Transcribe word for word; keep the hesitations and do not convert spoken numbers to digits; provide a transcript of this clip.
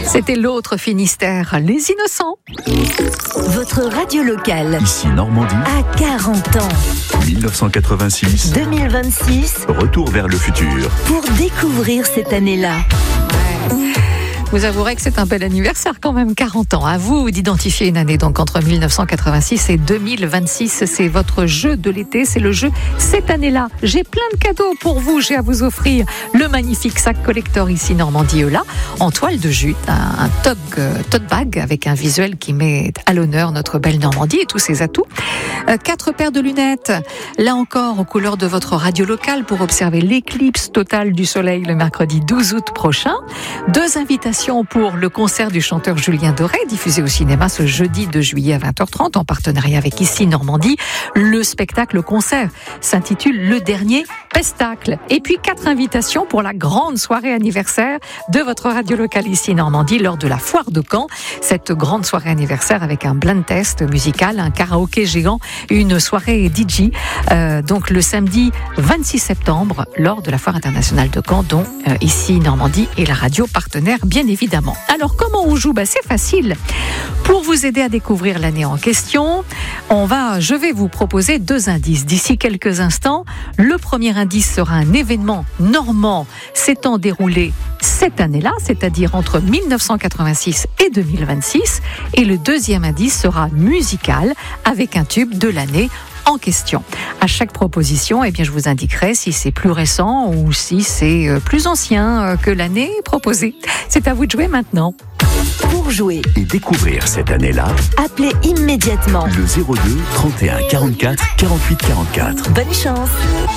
C'était l'autre Finistère, les Innocents. Votre radio locale. Ici Normandie. À quarante ans. dix-neuf cent quatre-vingt-six. deux mille vingt-six. Retour vers le futur. Pour découvrir cette année-là. Vous avouerez que c'est un bel anniversaire quand même, quarante ans. À vous d'identifier une année donc entre mille neuf cent quatre-vingt-six et deux mille vingt-six. C'est votre jeu de l'été, c'est le jeu cette année-là. J'ai plein de cadeaux pour vous, j'ai à vous offrir le magnifique sac collector ici Normandie Eula en toile de jute, un, un tote, euh, tote bag avec un visuel qui met à l'honneur notre belle Normandie et tous ses atouts. Euh, quatre paires de lunettes, là encore aux couleurs de votre radio locale pour observer l'éclipse totale du soleil le mercredi douze août prochain. Deux invitations pour le concert du chanteur Julien Doré, diffusé au cinéma ce jeudi deux juillet à vingt heures trente en partenariat avec Ici Normandie. Le spectacle-concert s'intitule Le Dernier Pestacle. Et puis quatre invitations pour la grande soirée anniversaire de votre radio locale Ici Normandie lors de la foire de Caen. Cette grande soirée anniversaire avec un blind test musical, un karaoké géant, une soirée D J. Euh, donc le samedi vingt-six septembre lors de la foire internationale de Caen, dont euh, Ici Normandie est la radio partenaire bien évidemment. Alors comment on joue ? Ben, c'est facile. Pour vous aider à découvrir l'année en question, on va, je vais vous proposer deux indices. D'ici quelques instants, le premier indice sera un événement normand s'étant déroulé cette année-là, c'est-à-dire entre mille neuf cent quatre-vingt-six et deux mille vingt-six. Et le deuxième indice sera musical avec un tube de l'année en question. À chaque proposition, eh bien, je vous indiquerai si c'est plus récent ou si c'est plus ancien que l'année proposée. C'est à vous de jouer maintenant. Pour jouer et découvrir cette année-là, appelez immédiatement le zéro deux trente et un quarante-quatre quarante-huit quarante-quatre. Bonne chance.